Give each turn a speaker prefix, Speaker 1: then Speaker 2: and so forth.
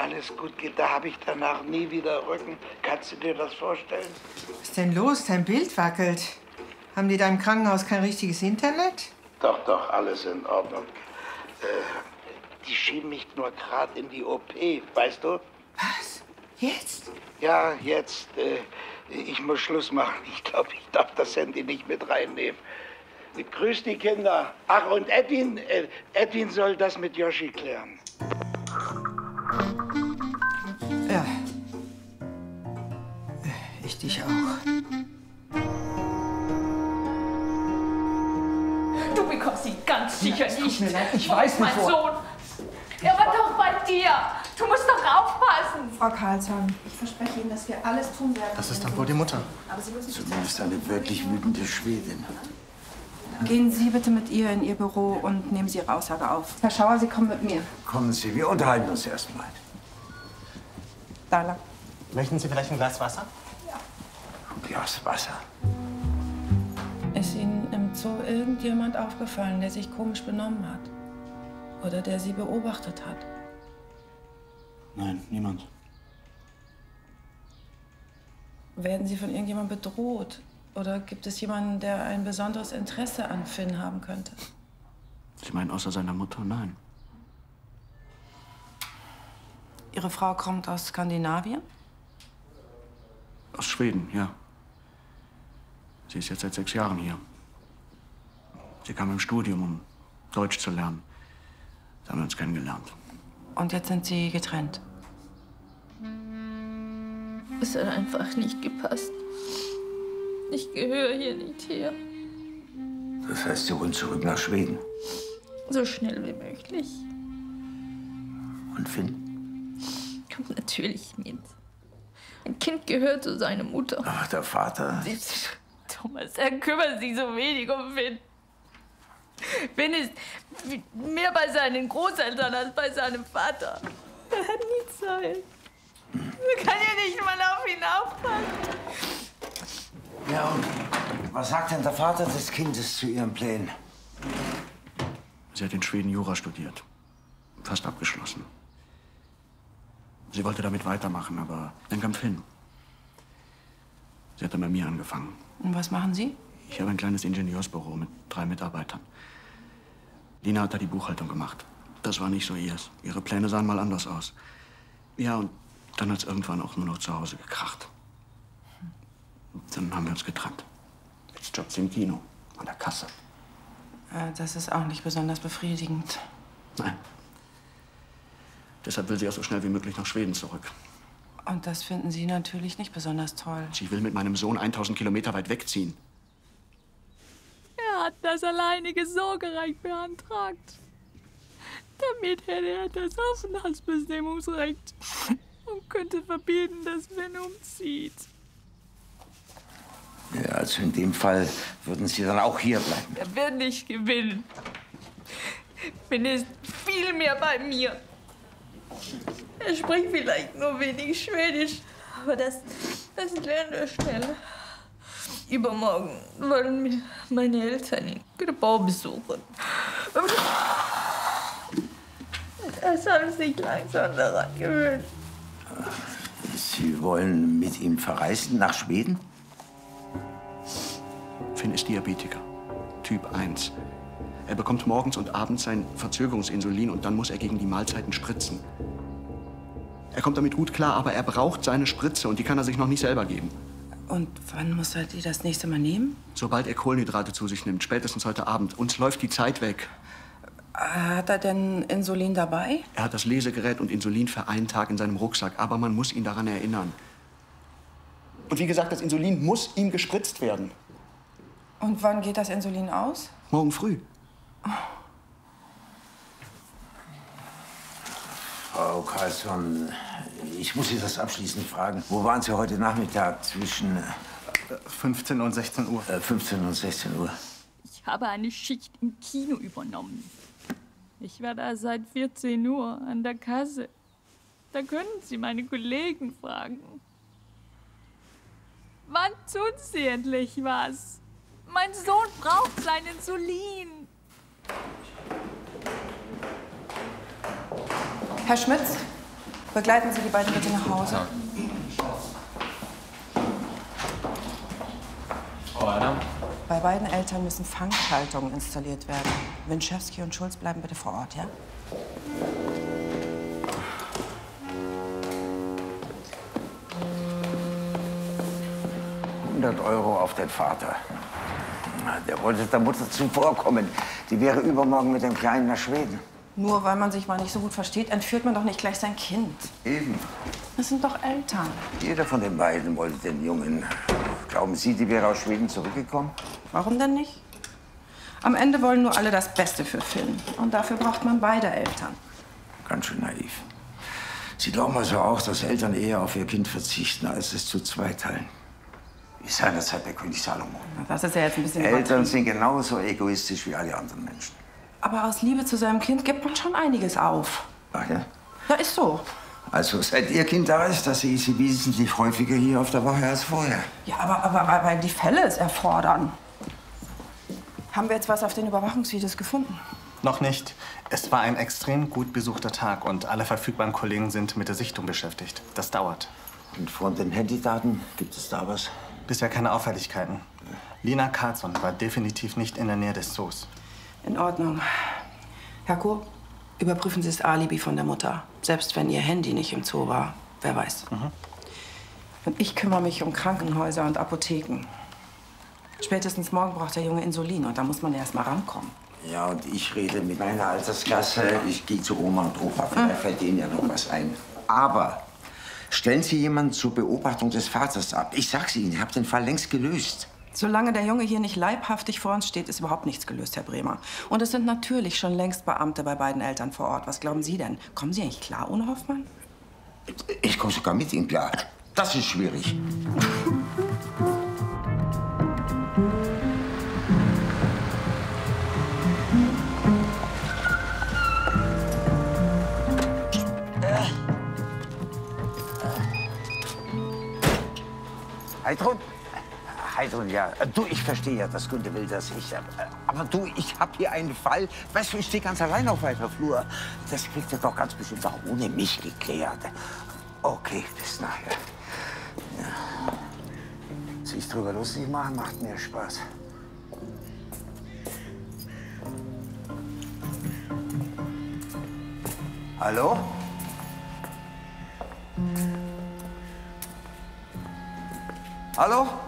Speaker 1: alles gut geht, da habe ich danach nie wieder Rücken. Kannst du dir das vorstellen?
Speaker 2: Was ist denn los? Dein Bild wackelt. Haben die da im Krankenhaus kein richtiges Internet?
Speaker 1: Doch, alles in Ordnung. Die schieben mich nur gerade in die OP, weißt du?
Speaker 2: Was? Jetzt?
Speaker 1: Ja, jetzt. Ich muss Schluss machen. Ich glaube, ich darf das Handy nicht mit reinnehmen. Grüß die Kinder. Ach, und Edwin, Edwin soll das mit Yoshi klären.
Speaker 2: Ja. Ich dich auch.
Speaker 3: Du bekommst ihn ganz sicher nicht.
Speaker 2: Tut mir leid, ich weiß nicht,
Speaker 3: mein Sohn. Er war doch bei dir. Du musst doch aufpassen.
Speaker 4: Frau Karlsson, ich verspreche Ihnen, dass wir alles tun werden.
Speaker 5: Das ist dann wohl die Mutter.
Speaker 4: Aber Sie müssen
Speaker 6: Zumindest eine wirklich wütende Schwedin.
Speaker 4: Gehen Sie bitte mit ihr in Ihr Büro und nehmen Sie Ihre Aussage auf. Herr Schauer, Sie kommen mit mir.
Speaker 6: Kommen Sie, wir unterhalten uns erst mal.
Speaker 4: Da lang.
Speaker 5: Möchten Sie vielleicht ein Glas Wasser?
Speaker 6: Ein Glas Wasser.
Speaker 4: Ist Ihnen im Zoo irgendjemand aufgefallen, der sich komisch benommen hat? Oder der Sie beobachtet hat?
Speaker 5: Nein, niemand.
Speaker 4: Werden Sie von irgendjemandem bedroht? Oder gibt es jemanden, der ein besonderes Interesse an Finn haben könnte?
Speaker 5: Sie meinen außer seiner Mutter? Nein.
Speaker 4: Ihre Frau kommt aus Skandinavien?
Speaker 5: Aus Schweden, ja. Sie ist jetzt seit 6 Jahren hier. Sie kam im Studium, um Deutsch zu lernen. Da haben wir uns kennengelernt.
Speaker 4: Und jetzt sind Sie getrennt?
Speaker 3: Es hat einfach nicht gepasst. Ich gehöre hier nicht her.
Speaker 6: Das heißt, Sie wollen zurück nach Schweden.
Speaker 3: So schnell wie möglich.
Speaker 6: Und Finn?
Speaker 3: Kommt natürlich mit. Ein Kind gehört zu seiner Mutter.
Speaker 6: Ach, der Vater?
Speaker 3: Thomas, er kümmert sich so wenig um Finn. Finn ist mehr bei seinen Großeltern als bei seinem Vater. Er hat nie Zeit. Er kann ja nicht mal auf ihn aufpassen.
Speaker 6: Ja, und was sagt denn der Vater des Kindes zu Ihren Plänen?
Speaker 5: Sie hat in Schweden Jura studiert. Fast abgeschlossen. Sie wollte damit weitermachen, aber dann kam Finn. Sie hat dann bei mir angefangen.
Speaker 4: Und was machen Sie?
Speaker 5: Ich habe ein kleines Ingenieursbüro mit 3 Mitarbeitern. Lina hat da die Buchhaltung gemacht. Das war nicht so ihrs. Ihre Pläne sahen mal anders aus. Ja, und dann hat es irgendwann auch nur noch zu Hause gekracht. Dann haben wir uns getrennt. Jetzt jobbt sie im Kino, an der Kasse.
Speaker 4: Das ist auch nicht besonders befriedigend.
Speaker 5: Nein. Deshalb will sie auch so schnell wie möglich nach Schweden zurück.
Speaker 4: Und das finden Sie natürlich nicht besonders toll.
Speaker 5: Sie will mit meinem Sohn 1000 Kilometer weit wegziehen.
Speaker 3: Er hat das alleinige Sorgerecht beantragt. Damit hätte er das Aufenthaltsbestimmungsrecht und könnte verbieten, dass Finn umzieht.
Speaker 6: Ja, also in dem Fall würden Sie dann auch hier bleiben.
Speaker 3: Er wird nicht gewinnen. Finn ist viel mehr bei mir. Er spricht vielleicht nur wenig Schwedisch, aber das lernt er schnell. Übermorgen wollen meine Eltern ihn Gebau besuchen. Er soll sich langsam daran gewöhnen.
Speaker 6: Sie wollen mit ihm verreisen nach Schweden?
Speaker 5: Finn ist Diabetiker. Typ 1. Er bekommt morgens und abends sein Verzögerungsinsulin und dann muss er gegen die Mahlzeiten spritzen. Er kommt damit gut klar, aber er braucht seine Spritze und die kann er sich noch nicht selber geben.
Speaker 4: Und wann muss er die das nächste Mal nehmen?
Speaker 5: Sobald er Kohlenhydrate zu sich nimmt, spätestens heute Abend. Uns läuft die Zeit weg.
Speaker 4: Hat er denn Insulin dabei?
Speaker 5: Er hat das Lesegerät und Insulin für einen Tag in seinem Rucksack, aber man muss ihn daran erinnern. Und wie gesagt, das Insulin muss ihm gespritzt werden.
Speaker 4: Und wann geht das Insulin aus?
Speaker 5: Morgen früh.
Speaker 6: Frau Karlsson, ich muss Sie das abschließend fragen. Wo waren Sie heute Nachmittag zwischen
Speaker 5: 15 und 16 Uhr.
Speaker 6: 15 und 16 Uhr?
Speaker 3: Ich habe eine Schicht im Kino übernommen. Ich war da seit 14 Uhr an der Kasse. Da können Sie meine Kollegen fragen. Wann tun Sie endlich was? Mein Sohn braucht sein Insulin.
Speaker 4: Herr Schmitz, Begleiten Sie die beiden bitte nach Hause.
Speaker 7: Frau Adam?
Speaker 4: Bei beiden Eltern müssen Fangschaltungen installiert werden. Winchewski und Schulz bleiben bitte vor Ort, ja?
Speaker 6: 100 € auf den Vater. Der wollte der Mutter zuvorkommen. Die wäre übermorgen mit dem Kleinen nach Schweden.
Speaker 4: Nur weil man sich mal nicht so gut versteht, entführt man doch nicht gleich sein Kind.
Speaker 6: Eben.
Speaker 4: Das sind doch Eltern.
Speaker 6: Jeder von den beiden wollte den Jungen. Glauben Sie, die wäre aus Schweden zurückgekommen?
Speaker 4: Warum denn nicht? Am Ende wollen nur alle das Beste für Finn. Und dafür braucht man beide Eltern.
Speaker 6: Ganz schön naiv. Sie glauben also auch, dass Eltern eher auf ihr Kind verzichten, als es zu zweiteilen. Wie seinerzeit bei König Salomo.
Speaker 4: Das ist ja jetzt ein bisschen
Speaker 6: Eltern sind genauso egoistisch wie alle anderen Menschen.
Speaker 4: Aber aus Liebe zu seinem Kind gibt man schon einiges auf.
Speaker 6: Ach ja?
Speaker 4: Ja, ist so.
Speaker 6: Also seit Ihr Kind da ist, da sehe ich Sie wesentlich häufiger hier auf der Wache als vorher.
Speaker 4: Ja, aber weil die Fälle es erfordern. Haben wir jetzt was auf den Überwachungsvideos gefunden?
Speaker 7: Noch nicht. Es war ein extrem gut besuchter Tag und alle verfügbaren Kollegen sind mit der Sichtung beschäftigt. Das dauert.
Speaker 6: Und von den Handydaten gibt es da was?
Speaker 7: Bisher keine Auffälligkeiten. Lina Carlsson war definitiv nicht in der Nähe des Zoos.
Speaker 4: In Ordnung. Herr Koh, überprüfen Sie das Alibi von der Mutter. Selbst wenn ihr Handy nicht im Zoo war. Wer weiß. Und ich kümmere mich um Krankenhäuser und Apotheken. Spätestens morgen braucht der Junge Insulin und da muss man erst mal rankommen.
Speaker 6: Ja, und ich rede mit meiner Altersklasse. Ich gehe zu Oma und Opa. Vielleicht fällt Ihnen ja noch was ein. Aber stellen Sie jemanden zur Beobachtung des Vaters ab. Ich sag's Ihnen, ich habe den Fall längst gelöst.
Speaker 4: Solange der Junge hier nicht leibhaftig vor uns steht, ist überhaupt nichts gelöst, Herr Bremer. Und es sind natürlich schon längst Beamte bei beiden Eltern vor Ort. Was glauben Sie denn? Kommen Sie eigentlich klar ohne Hoffmann?
Speaker 6: Ich komme sogar mit Ihnen klar. Das ist schwierig. Heidrun? Heidrun, ja. Du, ich verstehe ja, dass Günther will, dass ich... Aber du, ich habe hier einen Fall. Weißt du, ich stehe ganz allein auf weiter Flur. Das kriegt er doch ganz bestimmt auch ohne mich geklärt. Okay, bis nachher. Ja. Sich drüber lustig machen, macht mir Spaß. Hallo? Hallo?